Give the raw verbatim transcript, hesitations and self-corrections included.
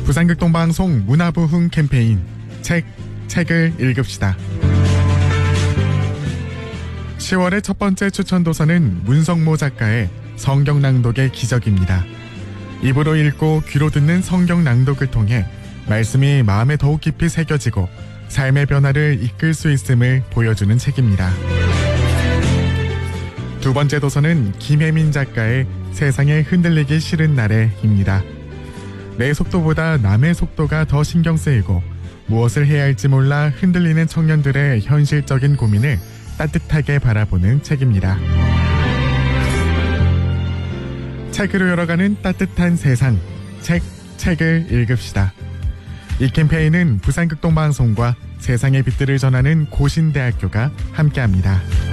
부산극동방송 문화부흥 캠페인 책, 책을 읽읍시다. 시월의 첫 번째 추천도서는 문성모 작가의 성경낭독의 기적입니다. 입으로 읽고 귀로 듣는 성경낭독을 통해 말씀이 마음에 더욱 깊이 새겨지고 삶의 변화를 이끌 수 있음을 보여주는 책입니다. 두 번째 도서는 김혜민 작가의 세상에 흔들리기 싫은 날에입니다. 내 속도보다 남의 속도가 더 신경 쓰이고 무엇을 해야 할지 몰라 흔들리는 청년들의 현실적인 고민을 따뜻하게 바라보는 책입니다. 책으로 열어가는 따뜻한 세상, 책, 책을 읽읍시다. 이 캠페인은 부산극동방송과 세상의 빛들을 전하는 고신대학교가 함께합니다.